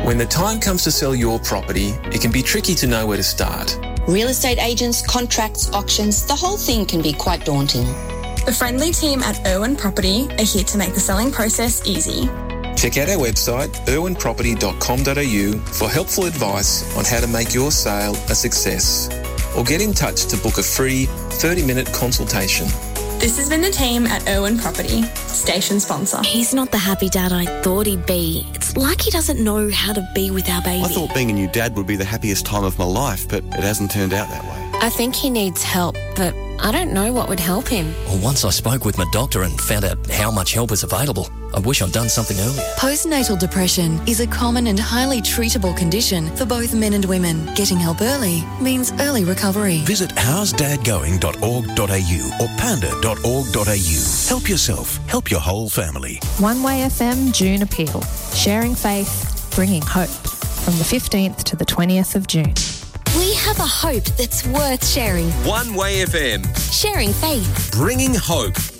When the time comes to sell your property, it can be tricky to know where to start. Real estate agents, contracts, auctions, the whole thing can be quite daunting. The friendly team at Irwin Property are here to make the selling process easy. Check out our website, irwinproperty.com.au, for helpful advice on how to make your sale a success. Or get in touch to book a free 30-minute consultation. This has been the team at Irwin Property, station sponsor. He's not the happy dad I thought he'd be. It's like he doesn't know how to be with our baby. I thought being a new dad would be the happiest time of my life, but it hasn't turned out that way. I think he needs help, but I don't know what would help him. Well, once I spoke with my doctor and found out how much help is available, I wish I'd done something earlier. Postnatal depression is a common and highly treatable condition for both men and women. Getting help early means early recovery. Visit howsdadgoing.org.au or panda.org.au. Help yourself, help your whole family. One Way FM June Appeal. Sharing faith, bringing hope. From the 15th to the 20th of June. We have a hope that's worth sharing. One Way FM. Sharing faith. Bringing hope.